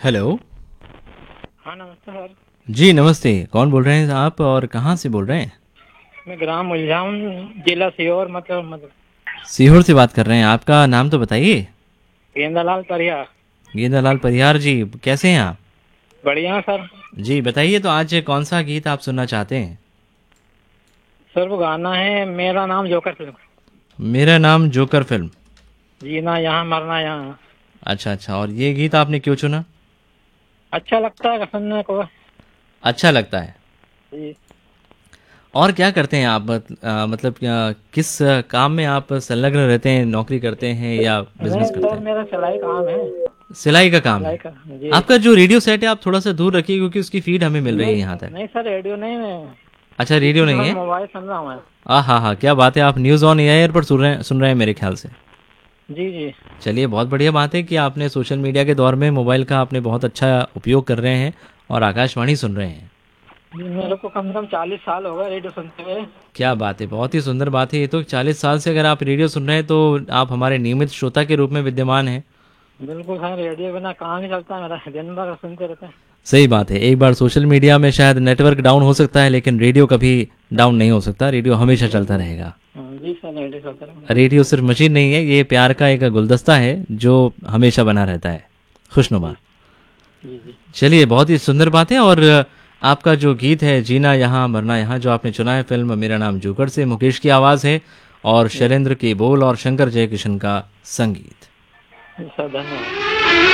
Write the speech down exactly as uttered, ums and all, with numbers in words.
Hello. हाँ नमस्ते sir. जी नमस्ते, कौन बोल रहे हैं आप और कहाँ से बोल रहे हैं? मैं ग्राम उलझाऊं, जिला सीहोर, मतलब मतलब सीहोर से बात कर रहे हैं। आपका नाम तो बताइए। गेंदालाल परिहार। गेंदालाल परिहार जी, कैसे हैं आप? बढ़िया सर। जी बताइए, तो आज कौन सा गीत आप सुनना चाहते हैं? सर वो गाना है मेरा नाम जोकर फिल्म। मेरा नाम जोकर फिल्म। जीना यहाँ मरना यहाँ। अच्छा अच्छा, और ये गीत आपने क्यों चुना? अच्छा लगता है सुनने को। अच्छा लगता है। जी। और क्या करते हैं आप? मत- आ, मतलब क्या, किस आ, काम में आप संलग्न रहते हैं? नौकरी करते हैं या नहीं बिजनेस करते सर, हैं? मेरा सिलाई काम है। सिलाई का काम सिलाई है। का। जी। आपका जो रेडियो सेट है आप थोड़ा सा दूर रखिए, क्योंकि उसकी फीड हमें मिल रही नहीं है यहाँ तक। नहीं सर, रेडियो नहीं, मैं अच्छा, रेडियो इसी नहीं समय है। मोबाइल सुन रहा हूँ मैं। आ हाँ हाँ, क्या बात है, आप न्यूज़ ऑन एयर पर सुन रहे हैं सुन रहे हैं मेरे ख्याल से। जी जी। चलिए, बहुत बढ़िया बात है कि आपने सोशल मीडिया के दौर में मोबाइल का आपने बहुत अच्छा उपयोग कर रहे हैं और आकाशवाणी सुन रहे हैं। जी, मेरे को कम से कम चालीस साल हो गए रेडियो सुनते हुए। क्या बात है, बहुत ही सुंदर बात है। ये तो चालीस साल से अगर आप रेडियो सुन रहे हैं तो आप हमारे नियमित श्रोता के रूप में विद्यमान हैं। बिल्कुल सर, रेडियो बिना काम नहीं चलता मेरा, दिन भर सुनते रहते हैं। सही बात है। एक बार सोशल मीडिया में शायद नेटवर्क डाउन हो सकता है, लेकिन रेडियो कभी डाउन नहीं हो सकता। रेडियो हमेशा चलता रहेगा। हाँ, जी सर, रेडियो चलता रहता रेडियो सिर्फ मशीन नहीं है, ये प्यार का एक गुलदस्ता है जो हमेशा बना रहता है, है। खुशनुमा। जी जी। चलिए, बहुत ही सुंदर बात है। और आपका जो गीत है जीना यहाँ मरना यहाँ, जो आपने चुना है, फिल्म मेरा नाम जोकर से, मुकेश की आवाज़ है और जी शैलेंद्र के बोल और शंकर जयकिशन का संगीत। जी सर, धन्यवाद।